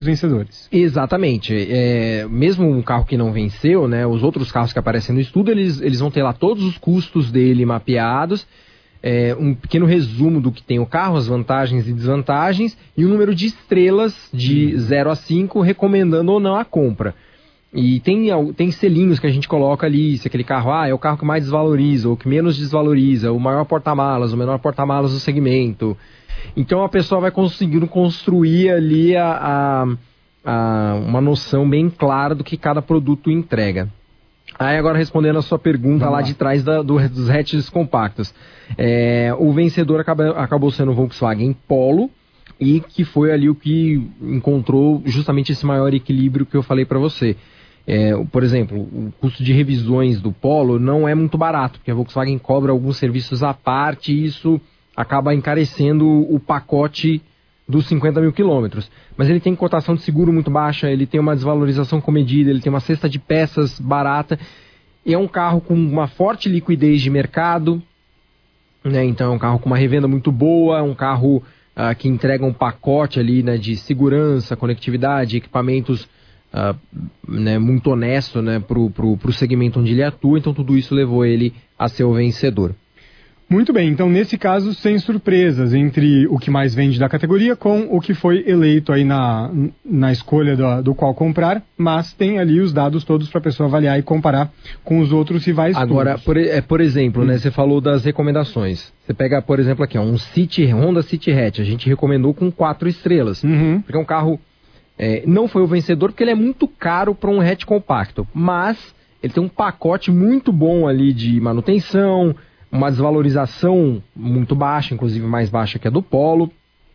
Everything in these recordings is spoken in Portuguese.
vencedores. Exatamente. Mesmo um carro que não venceu, né, os outros carros que aparecem no estudo, eles vão ter lá todos os custos dele mapeados, um pequeno resumo do que tem o carro, as vantagens e desvantagens, e um número de estrelas de 0 a 5, recomendando ou não a compra. E tem selinhos que a gente coloca ali, se aquele carro é o carro que mais desvaloriza, ou que menos desvaloriza, o maior porta-malas, o menor porta-malas do segmento. Então a pessoa vai conseguindo construir ali uma noção bem clara do que cada produto entrega. Aí agora respondendo a sua pergunta lá de trás dos hatches compactos. O vencedor acabou sendo o Volkswagen Polo, e que foi ali o que encontrou justamente esse maior equilíbrio que eu falei para você. Por exemplo, o custo de revisões do Polo não é muito barato, porque a Volkswagen cobra alguns serviços à parte e isso acaba encarecendo o pacote dos 50 mil quilômetros. Mas ele tem cotação de seguro muito baixa, ele tem uma desvalorização comedida, ele tem uma cesta de peças barata, e é um carro com uma forte liquidez de mercado, né? Então é um carro com uma revenda muito boa, é um carro que entrega um pacote ali, né, de segurança, conectividade, equipamentos né, muito honesto, né, pro segmento onde ele atua. Então tudo isso levou ele a ser o vencedor. Muito bem, então nesse caso sem surpresas entre o que mais vende da categoria com o que foi eleito aí na escolha do qual comprar, mas tem ali os dados todos para a pessoa avaliar e comparar com os outros rivais. Agora, por exemplo, né, você falou das recomendações. Você pega, por exemplo, aqui, um Honda City Hatch, a gente recomendou com 4 estrelas, porque é um carro, não foi o vencedor porque ele é muito caro para um hatch compacto, mas ele tem um pacote muito bom ali de manutenção, uma desvalorização muito baixa, inclusive mais baixa que a do Polo,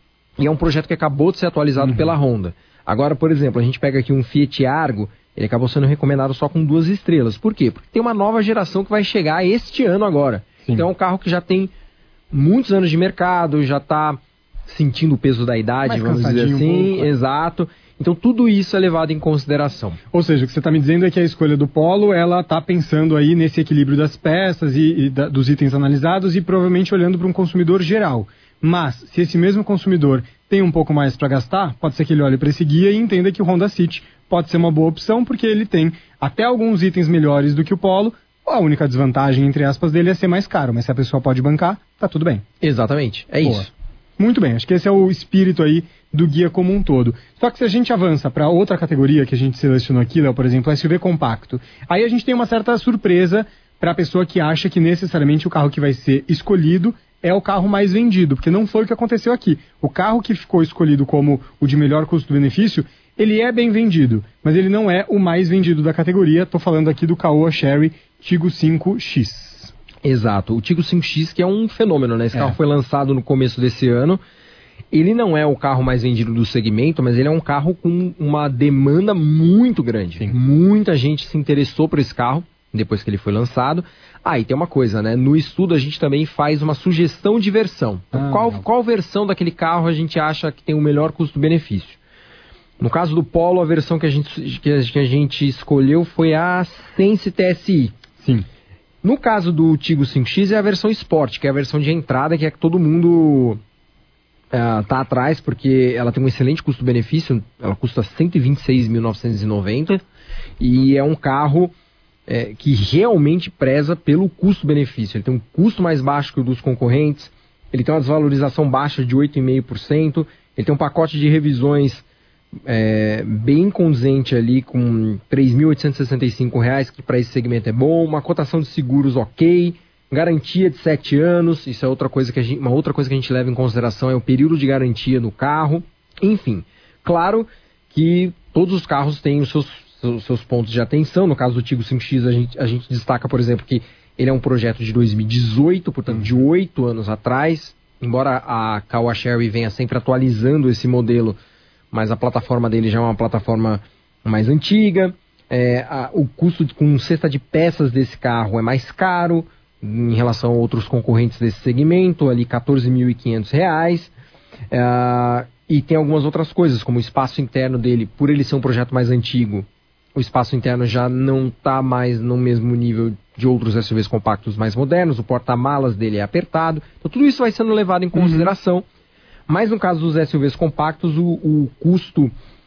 e é um projeto que acabou de ser atualizado pela Honda. Agora, por exemplo, a gente pega aqui um Fiat Argo, ele acabou sendo recomendado só com 2 estrelas. Por quê? Porque tem uma nova geração que vai chegar este ano agora. Sim. Então é um carro que já tem muitos anos de mercado, já está sentindo o peso da idade, vamos dizer assim, exato. Então tudo isso é levado em consideração. Ou seja, o que você está me dizendo é que a escolha do Polo, ela está pensando aí nesse equilíbrio das peças dos itens analisados e provavelmente olhando para um consumidor geral. Mas, se esse mesmo consumidor tem um pouco mais para gastar, pode ser que ele olhe para esse guia e entenda que o Honda City pode ser uma boa opção, porque ele tem até alguns itens melhores do que o Polo. A única desvantagem, entre aspas, dele é ser mais caro, mas se a pessoa pode bancar, tá tudo bem. Exatamente, isso. Muito bem, acho que esse é o espírito aí do guia como um todo. Só que se a gente avança para outra categoria que a gente selecionou aqui, Léo, por exemplo, SUV compacto, aí a gente tem uma certa surpresa para a pessoa que acha que necessariamente o carro que vai ser escolhido é o carro mais vendido, porque não foi o que aconteceu aqui. O carro que ficou escolhido como o de melhor custo-benefício, ele é bem vendido, mas ele não é o mais vendido da categoria. Estou falando aqui do Caoa Chery Tiggo 5X. Exato, o Tiggo 5X, que é um fenômeno, né? Esse carro foi lançado no começo desse ano. Ele não é o carro mais vendido do segmento, mas ele é um carro com uma demanda muito grande. Sim. Muita gente se interessou por esse carro depois que ele foi lançado. E tem uma coisa, né? No estudo a gente também faz uma sugestão de versão. Então, qual versão daquele carro a gente acha que tem o melhor custo-benefício? No caso do Polo, a versão que a gente escolheu foi a Sense TSI. Sim. No caso do Tiggo 5X é a versão Sport, que é a versão de entrada, que é que todo mundo tá atrás, porque ela tem um excelente custo-benefício, ela custa R$ 126.990 e é um carro que realmente preza pelo custo-benefício. Ele tem um custo mais baixo que o dos concorrentes, ele tem uma desvalorização baixa de 8,5%, ele tem um pacote de revisões bem condizente ali, com R$ 3.865, que para esse segmento é bom, uma cotação de seguros ok, garantia de 7 anos, isso é outra coisa uma outra coisa que a gente leva em consideração, é o período de garantia no carro. Enfim, claro que todos os carros têm os seus pontos de atenção. No caso do Tiggo 5X, a gente destaca, por exemplo, que ele é um projeto de 2018, portanto de 8 anos atrás, embora a Caoa Chery venha sempre atualizando esse modelo, mas a plataforma dele já é uma plataforma mais antiga. O custo com cesta de peças desse carro é mais caro em relação a outros concorrentes desse segmento, ali R$ 14.500. E tem algumas outras coisas, como o espaço interno dele, por ele ser um projeto mais antigo, o espaço interno já não está mais no mesmo nível de outros SUVs compactos mais modernos, o porta-malas dele é apertado, então tudo isso vai sendo levado em consideração. Mas no caso dos SUVs compactos, o custo